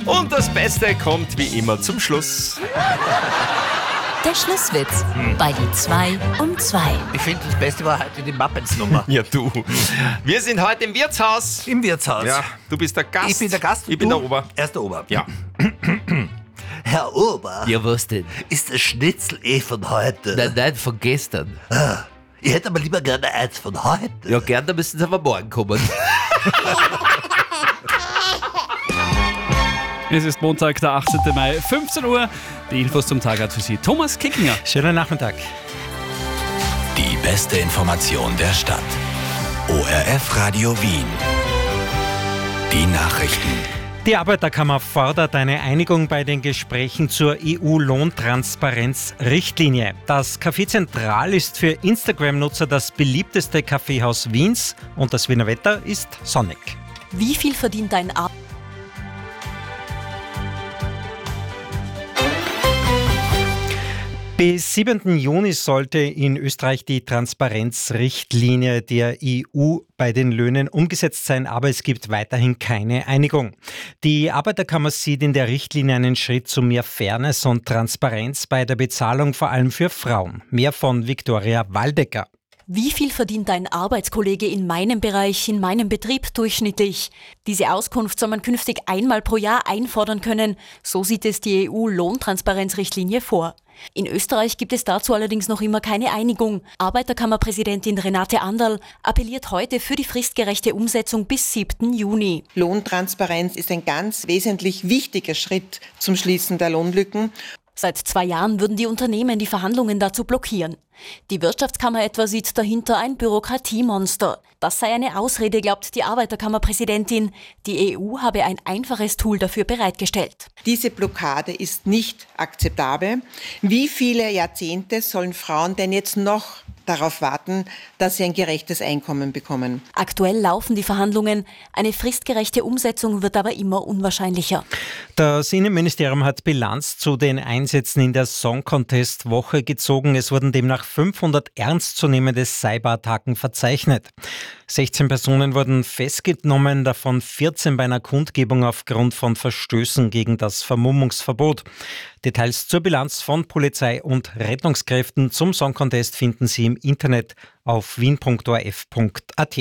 Und das Beste kommt wie immer zum Schluss. Der Schlusswitz bei die 2 um 2. Ich finde, das Beste war heute die Muppets-Nummer. Ja, du. Wir sind heute im Wirtshaus. Im Wirtshaus. Ja, du bist der Gast. Ich bin der Gast. Ich bin der Ober. Er ist der Ober. Ja. Herr Ober, Ja, was denn? ist das Schnitzel von heute? Nein, von gestern. Ich hätte aber lieber gerne eins von heute. Ja, gern, da müssen sie aber morgen kommen. Es ist Montag, der 18. Mai, 15 Uhr. Die Infos zum Tag hat für Sie Thomas Kickinger. Schönen Nachmittag. Die beste Information der Stadt. ORF Radio Wien. Die Nachrichten. Die Arbeiterkammer fordert eine Einigung bei den Gesprächen zur EU-Lohntransparenz-Richtlinie. Das Café Zentral ist für Instagram-Nutzer das beliebteste Kaffeehaus Wiens und das Wiener Wetter ist sonnig. Wie viel verdient dein Bis 7. Juni sollte in Österreich die Transparenzrichtlinie der EU bei den Löhnen umgesetzt sein, aber es gibt weiterhin keine Einigung. Die Arbeiterkammer sieht in der Richtlinie einen Schritt zu mehr Fairness und Transparenz bei der Bezahlung, vor allem für Frauen. Mehr von Viktoria Waldecker. Wie viel verdient ein Arbeitskollege in meinem Bereich, in meinem Betrieb durchschnittlich? Diese Auskunft soll man künftig einmal pro Jahr einfordern können. So sieht es die EU-Lohntransparenzrichtlinie vor. In Österreich gibt es dazu allerdings noch immer keine Einigung. Arbeiterkammerpräsidentin Renate Anderl appelliert heute für die fristgerechte Umsetzung bis 7. Juni. Lohntransparenz ist ein ganz wesentlich wichtiger Schritt zum Schließen der Lohnlücken. Seit 2 Jahren würden die Unternehmen die Verhandlungen dazu blockieren. Die Wirtschaftskammer etwa sieht dahinter ein Bürokratiemonster. Das sei eine Ausrede, glaubt die Arbeiterkammerpräsidentin. Die EU habe ein einfaches Tool dafür bereitgestellt. Diese Blockade ist nicht akzeptabel. Wie viele Jahrzehnte sollen Frauen denn jetzt noch darauf warten, dass sie ein gerechtes Einkommen bekommen? Aktuell laufen die Verhandlungen. Eine fristgerechte Umsetzung wird aber immer unwahrscheinlicher. Das Innenministerium hat Bilanz zu den Einsätzen in der Song Contest Woche gezogen. Es wurden demnach 500 ernstzunehmende Cyberattacken verzeichnet. 16 Personen wurden festgenommen, davon 14 bei einer Kundgebung aufgrund von Verstößen gegen das Vermummungsverbot. Details zur Bilanz von Polizei und Rettungskräften zum Song Contest finden Sie im Internet auf wien.orf.at.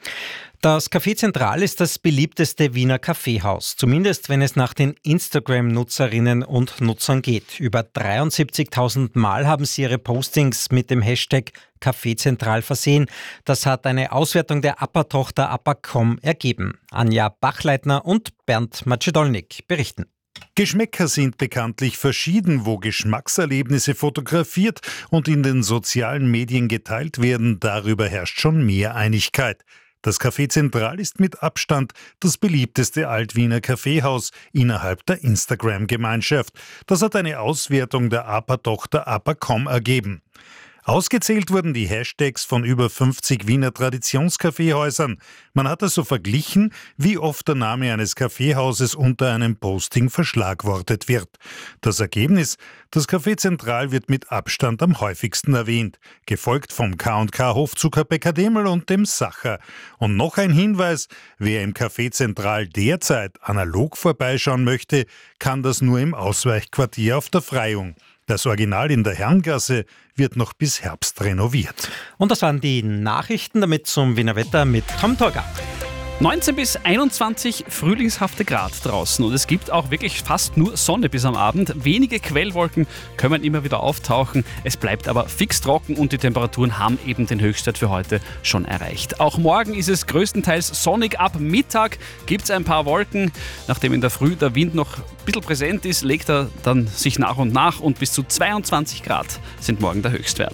Das Café Zentral ist das beliebteste Wiener Kaffeehaus, zumindest wenn es nach den Instagram-Nutzerinnen und Nutzern geht. Über 73.000 Mal haben sie ihre Postings mit dem Hashtag Café Zentral versehen. Das hat eine Auswertung der APA-Tochter APA.com ergeben. Anja Bachleitner und Bernd Macedolnik berichten. Geschmäcker sind bekanntlich verschieden, wo Geschmackserlebnisse fotografiert und in den sozialen Medien geteilt werden. Darüber herrscht schon mehr Einigkeit. Das Café Zentral ist mit Abstand das beliebteste Altwiener Kaffeehaus innerhalb der Instagram-Gemeinschaft. Das hat eine Auswertung der APA-Tochter APA.com ergeben. Ausgezählt wurden die Hashtags von über 50 Wiener Traditionskaffeehäusern. Man hat also verglichen, wie oft der Name eines Kaffeehauses unter einem Posting verschlagwortet wird. Das Ergebnis: Das Café Zentral wird mit Abstand am häufigsten erwähnt, gefolgt vom K&K Hofzucker Bäcker Demel und dem Sacher. Und noch ein Hinweis: Wer im Café Zentral derzeit analog vorbeischauen möchte, kann das nur im Ausweichquartier auf der Freiung. Das Original in der Herrengasse wird noch bis Herbst renoviert. Und das waren die Nachrichten, damit zum Wiener Wetter mit Tom Torger. 19 bis 21 frühlingshafte Grad draußen und es gibt auch wirklich fast nur Sonne bis am Abend. Wenige Quellwolken können immer wieder auftauchen. Es bleibt aber fix trocken und die Temperaturen haben eben den Höchstwert für heute schon erreicht. Auch morgen ist es größtenteils sonnig. Ab Mittag gibt es ein paar Wolken. Nachdem in der Früh der Wind noch ein bisschen präsent ist, legt er dann sich nach und nach und bis zu 22 Grad sind morgen der Höchstwert.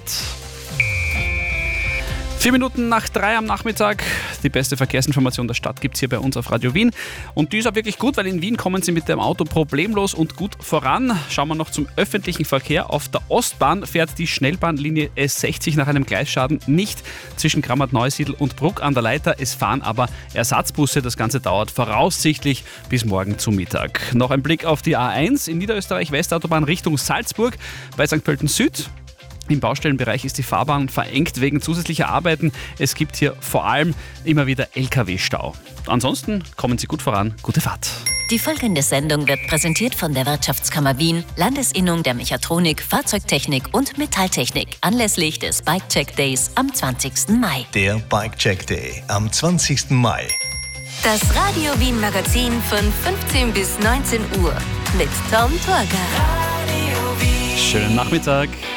4 Minuten nach 3 am Nachmittag. Die beste Verkehrsinformation der Stadt gibt es hier bei uns auf Radio Wien. Und die ist auch wirklich gut, weil in Wien kommen Sie mit dem Auto problemlos und gut voran. Schauen wir noch zum öffentlichen Verkehr. Auf der Ostbahn fährt die Schnellbahnlinie S60 nach einem Gleisschaden nicht zwischen Krammert-Neusiedl und Bruck an der Leiter. Es fahren aber Ersatzbusse. Das Ganze dauert voraussichtlich bis morgen zu Mittag. Noch ein Blick auf die A1 in Niederösterreich, Westautobahn Richtung Salzburg bei St. Pölten Süd. Im Baustellenbereich ist die Fahrbahn verengt wegen zusätzlicher Arbeiten. Es gibt hier vor allem immer wieder LKW-Stau. Ansonsten kommen Sie gut voran. Gute Fahrt. Die folgende Sendung wird präsentiert von der Wirtschaftskammer Wien, Landesinnung der Mechatronik, Fahrzeugtechnik und Metalltechnik anlässlich des Bike Check Days am 20. Mai. Der Bike Check Day am 20. Mai. Das Radio Wien Magazin von 15 bis 19 Uhr mit Tom Torger. Schönen Nachmittag.